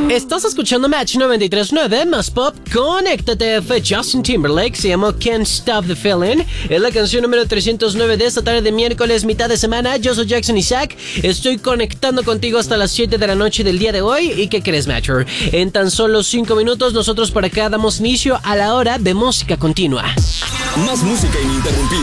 Estás escuchando Match 93.9 más pop. Conéctate. Fue Justin Timberlake, se llamó Can't Stop the Feeling. Es la canción número 309 de esta tarde de miércoles, mitad de semana. Yo soy Jackson Isaac. Estoy conectando contigo hasta las 7 de la noche del día de hoy. ¿Y qué crees, Matcher? En tan solo 5 minutos nosotros por acá damos inicio a la hora de música continua. Más música ininterrumpida.